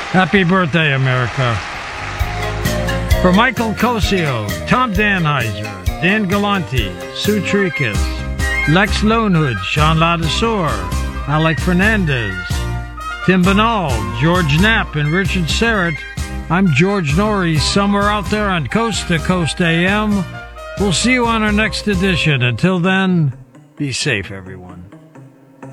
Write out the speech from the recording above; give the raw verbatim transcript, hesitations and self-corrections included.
Happy birthday, America. For Michael Cosio, Tom Danheiser, Dan Galante, Sue Tricus, Lex Lonehood, Sean Ladasor, Alec Fernandez, Tim Banal, George Knapp, and Richard Serrett, I'm George Norrie, somewhere out there on Coast to Coast A M. We'll see you on our next edition. Until then, be safe, everyone.